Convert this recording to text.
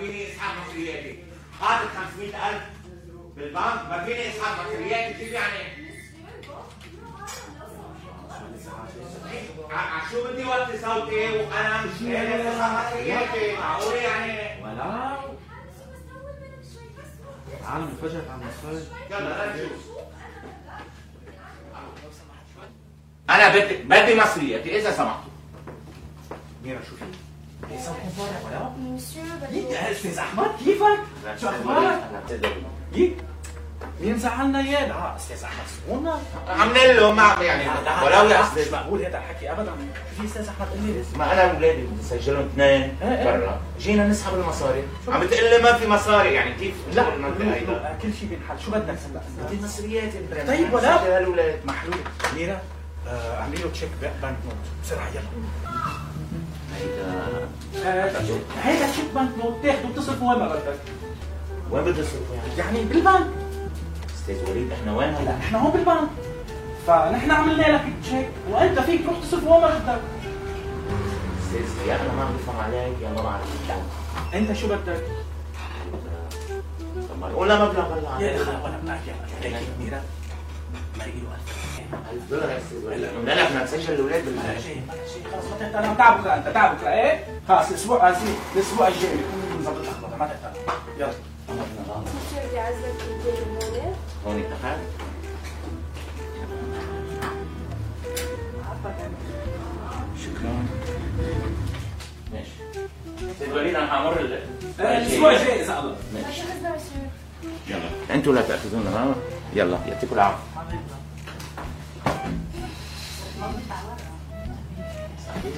فيني اسحب مصرياتي. حاطط 500,000 بالبنك ما فيني اسحب مصرياتي. كيف يعني؟ شو بدي وطي صوتي وانا مش قادر اسحب مصرياتي؟ معقول يعني؟ ولا تعالوا نتفرج على المصاري. يلا نشوف. انا بدي مصرياتي اذا سمحتوا. ميرا شو في؟ ايه صوتكم طالع ولا؟ استاذ احمد كيفك؟ شو اخبارك؟ يك مين زعلنا اياه؟ استاذ احمد سكونا عاملين له ما يعني ولو يا مش مقبول هذا الحكي ابدا. في استاذ احمد قال لي ما انا واولادي بدي اسجلهم اثنين برا، جينا نسحب المصاري، عم بتقول لي ما في مصاري، يعني كيف؟ لا كل شيء بينحل. شو بدك هلا؟ بدي مصرياتي. طيب ولا سجل هالولاد محلول. ميرا اعملي له تشيك بنك نوت بسرعه يلا. هيدا تشيك بنك نوت تاخده بتصرفه وين ما بدك. وين بدي اصرفه يعني بالبنك. استاذ وليد احنا وين هلا؟ احنا هون بالبنك، فنحن عملنا لك تشيك وانت فيك تروح تصرفه وين ما بدك. استاذ يا انا ما عم بفهم عليك يا ما بعرف. انت شو بدك؟ طب ما قول مبلغ هلا. يا اخي ولا بنحكي عليك ميرا ما له $1000 يا استاذ وليد. قلنا لك بدنا نسجل الاولاد ما شيء خلص ما تحتاج. انا تعبك انت تعبك ايه خلص الاسبوع الاسبوع الجاي بكون مظبط لك ما تحتاج. يلا مسيو بدي اعزك الدنيا هون اتفقنا. شكرا. ماشي استاذ وليد انا حامر الاسبوع الجاي اذا الله. ماشي يلا انتوا لا تاخذونا. يلا يعطيكم العافيه.